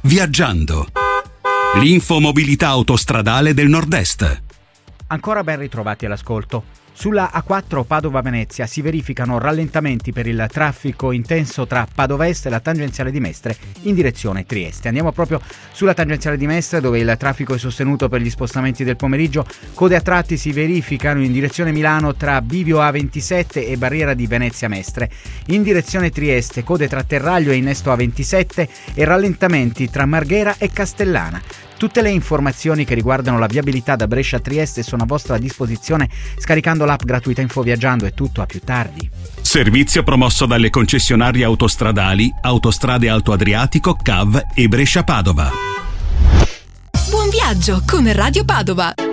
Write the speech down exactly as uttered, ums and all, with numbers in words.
Viaggiando. L'infomobilità autostradale del Nord-Est. Ancora ben ritrovati all'ascolto. Sulla A quattro Padova-Venezia si verificano rallentamenti per il traffico intenso tra Padova Est e la tangenziale di Mestre in direzione Trieste. Andiamo proprio sulla tangenziale di Mestre, dove il traffico è sostenuto per gli spostamenti del pomeriggio. Code a tratti si verificano in direzione Milano tra Bivio A ventisette e barriera di Venezia Mestre. In direzione Trieste, code tra Terraglio e innesto A ventisette e rallentamenti tra Marghera e Castellana. Tutte le informazioni che riguardano la viabilità da Brescia a Trieste sono a vostra disposizione scaricando l'app gratuita Infoviaggiando. È tutto, a più tardi. Servizio promosso dalle concessionarie autostradali Autostrade Alto Adriatico, C A V e Brescia Padova. Buon viaggio con Radio Padova.